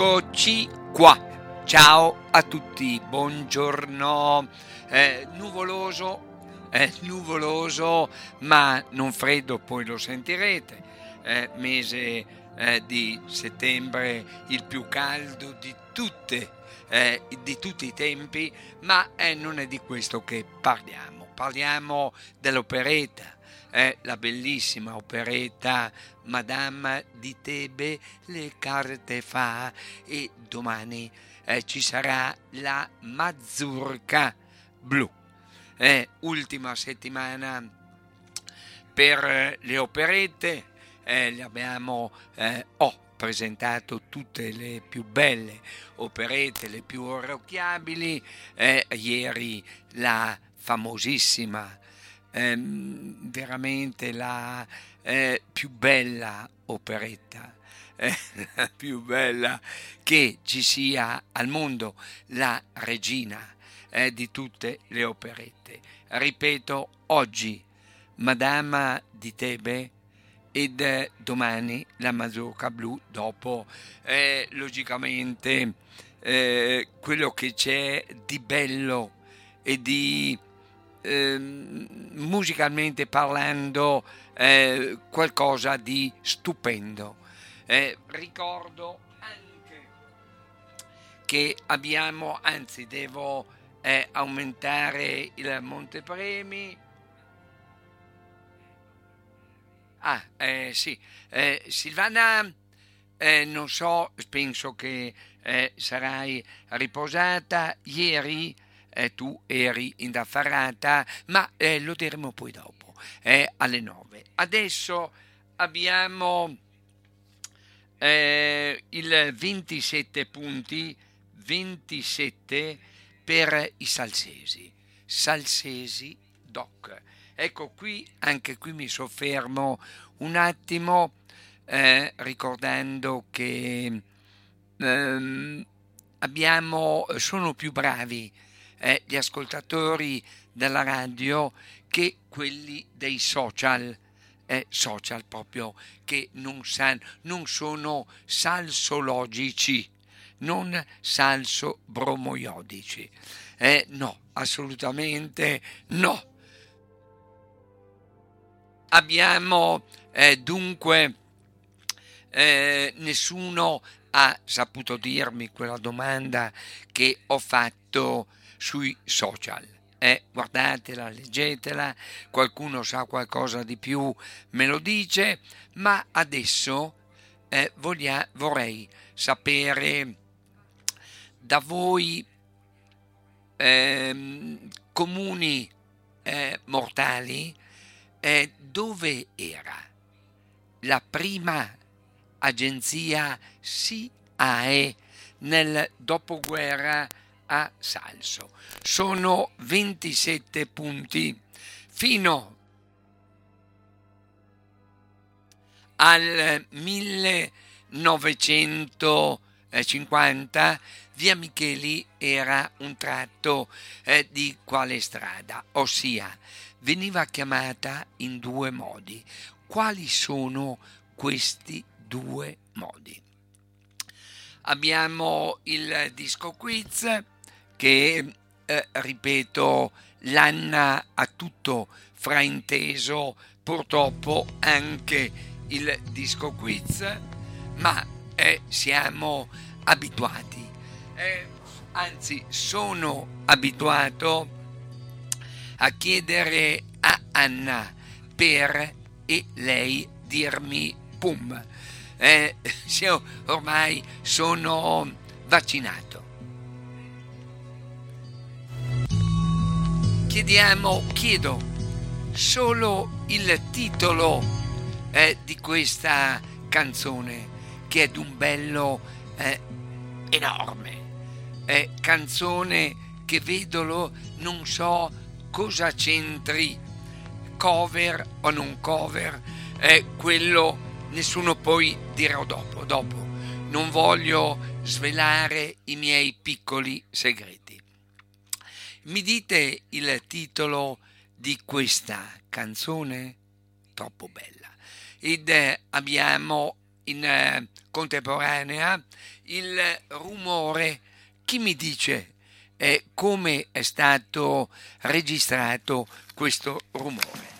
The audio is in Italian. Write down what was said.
Eccoci qua. Ciao a tutti, buongiorno. Nuvoloso, ma non freddo, poi lo sentirete. Mese di settembre, il più caldo di tutti i tempi, ma non è di questo che parliamo. Parliamo dell'operetta. La bellissima operetta Madama di Tebe le carte fa, e domani ci sarà la Mazurka blu. Ultima settimana per le operette. Ho presentato tutte le più belle operette, le più orecchiabili. Ieri la famosissima, veramente la più bella operetta, la più bella che ci sia al mondo, la regina di tutte le operette. Ripeto, oggi Madama di Tebe ed domani la Mazurka blu, dopo logicamente quello che c'è di bello e di musicalmente parlando, qualcosa di stupendo. Ricordo anche che abbiamo, anzi devo aumentare il montepremi. Sì, Silvana, non so, penso che sarai riposata. Ieri tu eri indaffarata, ma lo diremo poi dopo, alle 9. Adesso abbiamo il 27 punti, 27 per i Salsesi Doc. Ecco, qui, anche qui mi soffermo un attimo, ricordando che sono più bravi gli ascoltatori della radio che quelli dei social proprio, che non sono salsologici, non salsobromoiodici. No, assolutamente no. Abbiamo dunque nessuno ha saputo dirmi quella domanda che ho fatto sui social. Guardatela, leggetela, qualcuno sa qualcosa di più me lo dice, ma adesso vorrei sapere da voi, comuni mortali, dove era la prima agenzia SIAE nel dopoguerra a Salso. Sono 27 punti. Fino al 1950 via Micheli era un tratto di quale strada? Ossia, veniva chiamata in due modi. Quali sono questi due modi? Abbiamo il disco quiz che, ripeto, l'Anna ha tutto frainteso, purtroppo anche il disco quiz, ma siamo abituati, anzi sono abituato a chiedere a Anna e lei dirmi pum. Ormai sono vaccinato. Chiedo solo il titolo di questa canzone, che è d'un bello enorme. Canzone che non so cosa c'entri, cover o non cover, quello nessuno, poi dirò dopo. Non voglio svelare i miei piccoli segreti. Mi dite il titolo di questa canzone? Troppo bella. Ed abbiamo in contemporanea, il rumore. Chi mi dice come è stato registrato questo rumore?